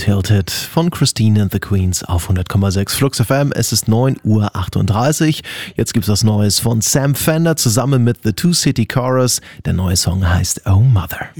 Tilted von Christine and the Queens auf 100,6 Flux FM. Es ist 9:38 Uhr. Jetzt gibt's was Neues von Sam Fender zusammen mit The Two City Chorus. Der neue Song heißt Oh Mother.